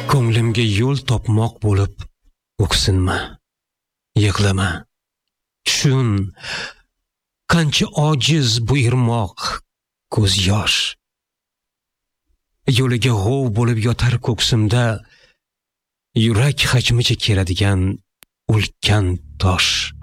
Ko'nglimga yo'l topmoq bo'lib o'ksinma, yig'lama. Tushun, qancha ojiz bu irmoq, ko'z yosh. Yo'liga g'ov bo'lib yotar ko'ksimda, yurak hajmicha keladigan ulkan tosh.